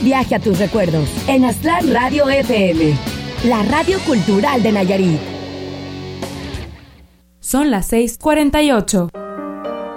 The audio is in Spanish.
Viaje a tus recuerdos en Aztlán Radio FM, la radio cultural de Nayarit. Son las 6:48.